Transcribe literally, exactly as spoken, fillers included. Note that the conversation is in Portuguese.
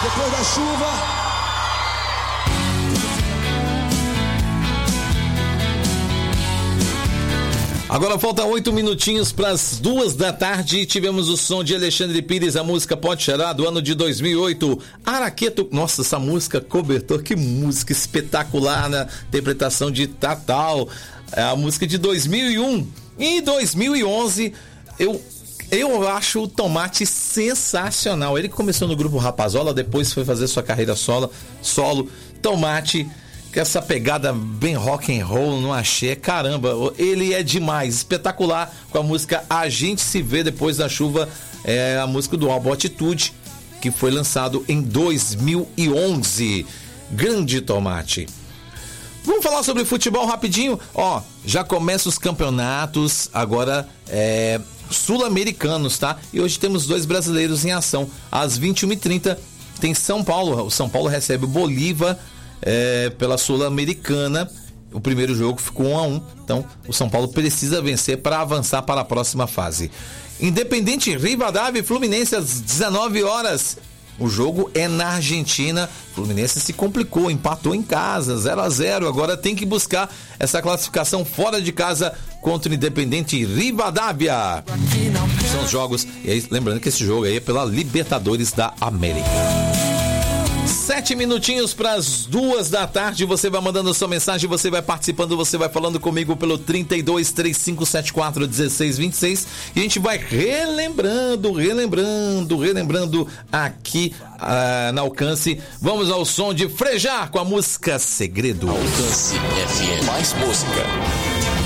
Depois da chuva. Agora faltam oito minutinhos para as duas da tarde. Tivemos o som de Alexandre Pires, a música Pode Cheirar, do ano de dois mil e oito. Araqueto, nossa, essa música cobertor, que música espetacular na interpretação de Tatal. É a música de dois mil e um. Em dois mil e onze, eu, eu acho o Tomate sensacional. Ele começou no grupo Rapazola, depois foi fazer sua carreira solo. solo. Tomate, com essa pegada bem rock and roll no axé, caramba, ele é demais, espetacular, com a música A Gente Se Vê Depois da Chuva, é a música do álbum Atitude, que foi lançado em dois mil e onze. Grande Tomate. Vamos falar sobre futebol rapidinho. Ó, já começam os campeonatos agora é, sul-americanos, tá? E hoje temos dois brasileiros em ação. Às vinte e uma e trinta tem São Paulo. O São Paulo recebe o Bolívar é, pela Sul-Americana. O primeiro jogo ficou um a um. Então, o São Paulo precisa vencer para avançar para a próxima fase. Independente Rivadavia e Fluminense às dezenove horas. O jogo é na Argentina. O Fluminense se complicou, empatou em casa, zero a zero. Agora tem que buscar essa classificação fora de casa contra o Independente Rivadavia. São os jogos, e aí, lembrando que esse jogo aí é pela Libertadores da América. Sete minutinhos para as duas da tarde. Você vai mandando a sua mensagem, você vai participando, você vai falando comigo pelo trinta e dois, trinta e cinco, setenta e quatro, dezesseis, vinte e seis. E a gente vai relembrando, relembrando, relembrando aqui ah, na Alcance. Vamos ao som de Frejá com a música Segredo. Alcance F M. Mais música.